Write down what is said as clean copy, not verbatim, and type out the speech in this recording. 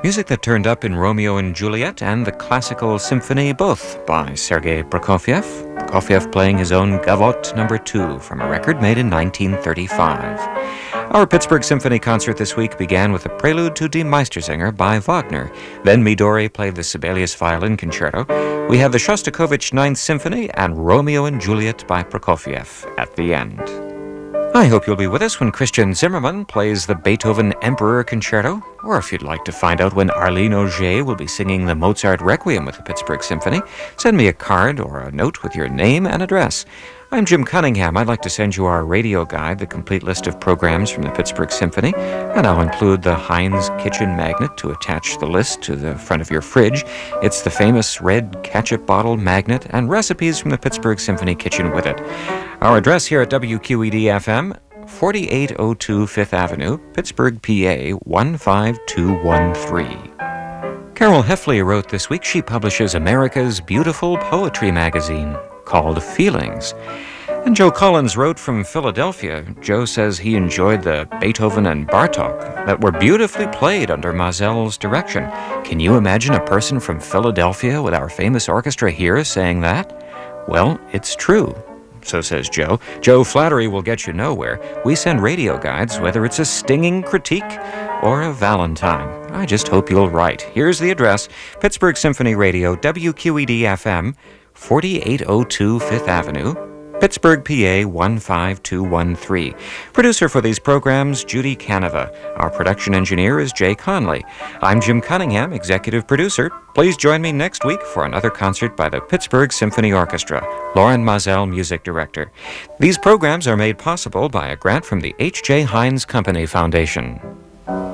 Music that turned up in Romeo and Juliet and the Classical Symphony, both by Sergei Prokofiev. Prokofiev playing his own Gavotte No. 2 from a record made in 1935. Our Pittsburgh Symphony concert this week began with a prelude to Die Meistersinger by Wagner. Then Midori played the Sibelius Violin Concerto. We had the Shostakovich Ninth Symphony and Romeo and Juliet by Prokofiev at the end. I hope you'll be with us when Christian Zimmermann plays the Beethoven Emperor Concerto, or if you'd like to find out when Arlene Auger will be singing the Mozart Requiem with the Pittsburgh Symphony, send me a card or a note with your name and address. I'm Jim Cunningham. I'd like to send you our radio guide, the complete list of programs from the Pittsburgh Symphony, and I'll include the Heinz kitchen magnet to attach the list to the front of your fridge. It's the famous red ketchup bottle magnet and recipes from the Pittsburgh Symphony kitchen with it. Our address here at WQED-FM, 4802 Fifth Avenue, Pittsburgh, PA 15213. Carol Heffley wrote this week she publishes America's Beautiful Poetry magazine called Feelings. And Joe Collins wrote from Philadelphia. Joe says he enjoyed the Beethoven and Bartok that were beautifully played under Mazel's direction. Can you imagine a person from Philadelphia with our famous orchestra here saying that? Well, it's true. So says Joe. Joe, flattery will get you nowhere. We send radio guides, whether it's a stinging critique or a valentine. I just hope you'll write. Here's the address, Pittsburgh Symphony Radio, WQED-FM, 4802 Fifth Avenue, Pittsburgh, PA 15213. Producer for these programs, Judy Canova. Our production engineer is Jay Conley. I'm Jim Cunningham, executive producer. Please join me next week for another concert by the Pittsburgh Symphony Orchestra. Loren Mazel, music director. These programs are made possible by a grant from the H.J. Heinz Company Foundation.